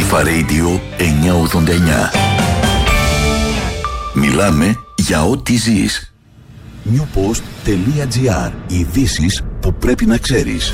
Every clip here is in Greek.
Αλφα Radio 989. Μιλάμε για ό,τι ζεις. newpost.gr. Ειδήσεις που πρέπει να ξέρεις.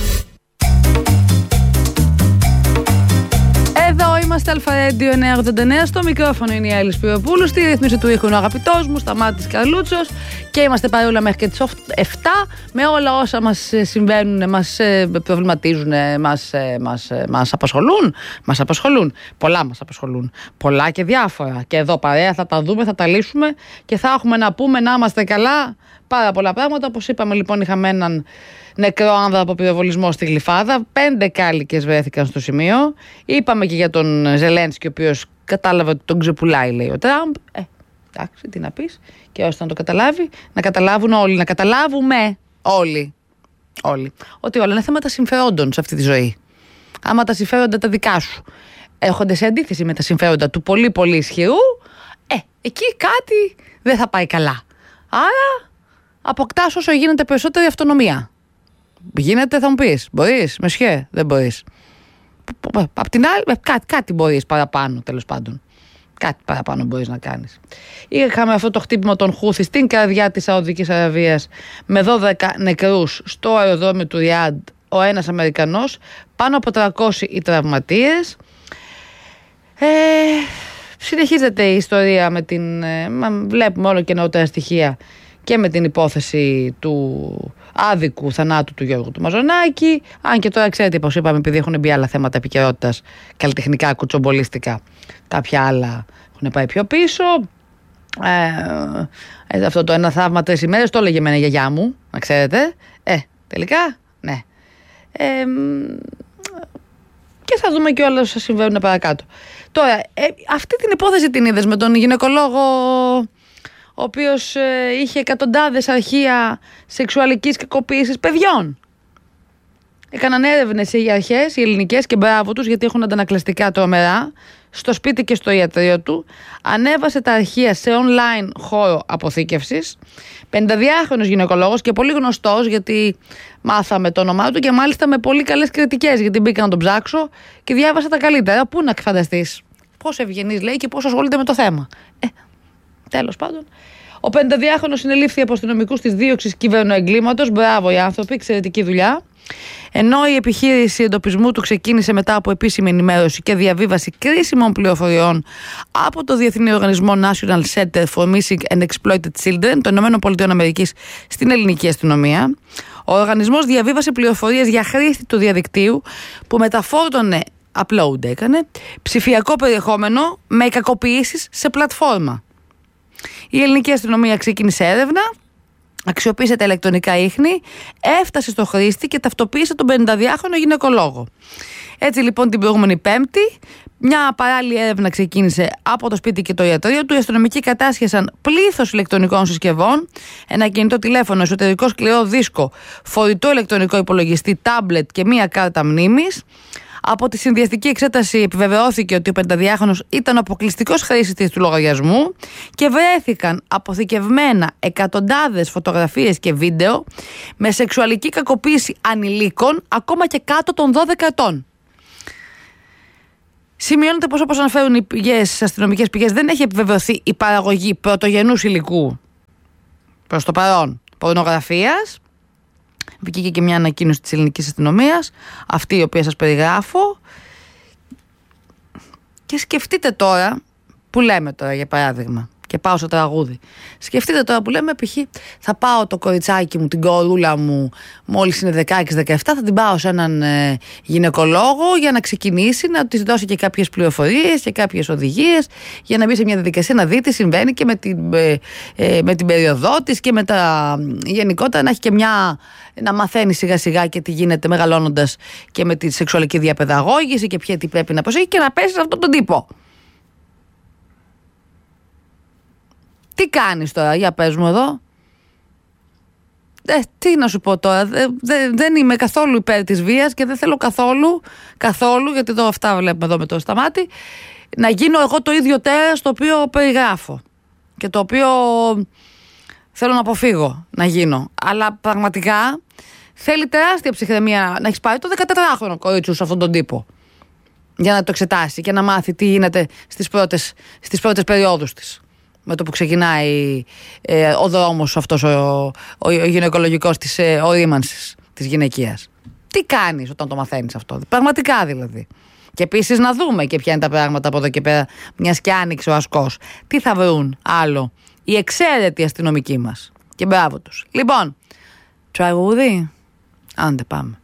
Εδώ είμαστε, Αλφα Radio 989. Στο μικρόφωνο είναι η Έλλη Σπυροπούλου. Στη ρύθμιση του ήχου είναι ο αγαπητός μου Σταμάτης Καρλούτσος. Και είμαστε παρόλα μέχρι και τις 7 με όλα όσα μας συμβαίνουν, μας προβληματίζουν, μας απασχολούν. Μας απασχολούν. Πολλά μας απασχολούν. Πολλά και διάφορα. Και εδώ παρέα θα τα δούμε, θα τα λύσουμε και θα έχουμε να πούμε να είμαστε καλά. Πάρα πολλά πράγματα. Όπως είπαμε, λοιπόν, είχαμε έναν νεκρό άνδρα από πυροβολισμό στη Γλυφάδα. 5 κάλικες βρέθηκαν στο σημείο. Είπαμε και για τον Ζελένσκι, ο οποίος κατάλαβε ότι τον ξεπουλάει, λέει ο Τραμπ. Εντάξει, τι να πεις. Και ώστε να το καταλάβει, να καταλάβουν όλοι, να καταλάβουμε όλοι. Ότι όλα είναι θέματα συμφερόντων σε αυτή τη ζωή. Άμα τα συμφέροντα τα δικά σου έρχονται σε αντίθεση με τα συμφέροντα του πολύ πολύ ισχυρού, εκεί κάτι δεν θα πάει καλά. Άρα αποκτάς όσο γίνεται περισσότερη αυτονομία. Γίνεται, θα μου πεις, μπορείς, μεσχέ, δεν μπορείς. Απ' την άλλη, κάτι μπορείς παραπάνω, τέλος πάντων. Κάτι παραπάνω μπορείς να κάνεις. Είχαμε αυτό το χτύπημα των Χούθι στην καρδιά της Σαουδικής Αραβίας με 12 νεκρούς στο αεροδρόμιο του Ριάντ, ο ένας Αμερικανός, πάνω από 300 οι τραυματίες. Συνεχίζεται η ιστορία με την... βλέπουμε όλο και νεότερα στοιχεία και με την υπόθεση του άδικου θανάτου του Γιώργου του Μαζονάκη. Αν και τώρα ξέρετε, όπως είπαμε, επειδή έχουν μπει άλλα θέματα επικαιρότητας, καλλιτεχνικά, κουτσομπολίστικα, κάποια άλλα έχουν πάει πιο πίσω. Αυτό το ένα θαύμα 3 ημέρες το έλεγε εμένα η γιαγιά μου, να ξέρετε. Τελικά, ναι. Και θα δούμε και όλα όσα συμβαίνουν παρακάτω. Τώρα, αυτή την υπόθεση την είδες με τον γυναικολόγο, ο οποίος είχε εκατοντάδες αρχεία σεξουαλικής κακοποίησης παιδιών. Έκαναν έρευνες οι αρχές, οι ελληνικές, και μπράβο τους, γιατί έχουν αντανακλαστικά τρομερά, στο σπίτι και στο ιατρείο του. Ανέβασε τα αρχεία σε online χώρο αποθήκευσης. 52χρονος γυναικολόγος και πολύ γνωστός, γιατί μάθαμε το όνομά του και μάλιστα με πολύ καλές κριτικές, γιατί μπήκα να τον ψάξω και διάβασα τα καλύτερα. Πού να φανταστείς πώς ευγενής, λέει, και πώς ασχολείται με το θέμα. Τέλος πάντων. Ο 52χρονος συνελήφθη από αστυνομικούς της δίωξης κυβερνοεγκλήματος. Μπράβο οι άνθρωποι, εξαιρετική δουλειά. Ενώ η επιχείρηση εντοπισμού του ξεκίνησε μετά από επίσημη ενημέρωση και διαβίβαση κρίσιμων πληροφοριών από το Διεθνή Οργανισμό National Center for Missing and Exploited Children των ΗΠΑ στην ελληνική αστυνομία. Ο οργανισμός διαβίβασε πληροφορίες για χρήστη του διαδικτύου που μεταφόρτωνε, upload έκανε, ψηφιακό περιεχόμενο με κακοποιήσεις σε πλατφόρμα. Η ελληνική αστυνομία ξεκίνησε έρευνα, αξιοποίησε τα ηλεκτρονικά ίχνη, έφτασε στο χρήστη και ταυτοποίησε τον 52χρονο γυναικολόγο. Έτσι λοιπόν την προηγούμενη Πέμπτη, μια παράλληλη έρευνα ξεκίνησε από το σπίτι και το ιατρείο του. Οι αστυνομικοί κατάσχεσαν πλήθος ηλεκτρονικών συσκευών, ένα κινητό τηλέφωνο, εσωτερικό σκληρό δίσκο, φορητό ηλεκτρονικό υπολογιστή, τάμπλετ και μία κάρτα μνήμης. Από τη συνδυαστική εξέταση επιβεβαιώθηκε ότι ο 52χρονος ήταν αποκλειστικός χρήστης του λογαριασμού και βρέθηκαν αποθηκευμένα εκατοντάδες φωτογραφίες και βίντεο με σεξουαλική κακοποίηση ανηλίκων ακόμα και κάτω των 12 ετών. Σημειώνεται πως, όπως αναφέρουν οι αστυνομικές πηγές, δεν έχει επιβεβαιωθεί η παραγωγή πρωτογενούς υλικού προς το παρόν πορνογραφίας. Βγήκε και μια ανακοίνωση της ελληνικής αστυνομίας, αυτή η οποία σας περιγράφω. Και σκεφτείτε τώρα, που λέμε τώρα για παράδειγμα, και πάω στο τραγούδι. Σκεφτείτε τώρα που λέμε, π.χ. θα πάω το κοριτσάκι μου, την κορούλα μου, μόλις είναι 16-17, θα την πάω σε έναν γυναικολόγο για να ξεκινήσει, να της δώσει και κάποιες πληροφορίες και κάποιες οδηγίες, για να μπει σε μια διαδικασία να δει τι συμβαίνει και με την περίοδό της και με τα γενικότερα, να έχει και να μαθαίνει σιγά σιγά και τι γίνεται μεγαλώνοντας και με τη σεξουαλική διαπαιδαγώγηση και τι πρέπει να προσέχει και να πέσει σε αυτόν τον τύπο. Τι κάνεις τώρα, για πες μου εδώ. Τι να σου πω τώρα, δεν είμαι καθόλου υπέρ της βίας και δεν θέλω καθόλου, γιατί εδώ αυτά βλέπουμε εδώ με το Σταμάτη, να γίνω εγώ το ίδιο τέρας το οποίο περιγράφω και το οποίο θέλω να αποφύγω να γίνω. Αλλά πραγματικά θέλει τεράστια ψυχραιμία να έχεις πάρει το 14χρονο κορίτσι σε αυτόν τον τύπο. για να το εξετάσει και να μάθει τι γίνεται στις πρώτες περιόδους της. Με το που ξεκινάει ο δρόμος αυτός ο γυναικολογικός της ορίμανσης της γυναικείας. Τι κάνεις όταν το μαθαίνεις αυτό, πραγματικά δηλαδή. Και επίσης να δούμε και ποια είναι τα πράγματα από εδώ και πέρα, μιας και άνοιξε ο ασκός. Τι θα βρουν άλλο οι εξαίρετοι αστυνομικοί μας. Και μπράβο τους. Λοιπόν, τραγούδι, άντε πάμε.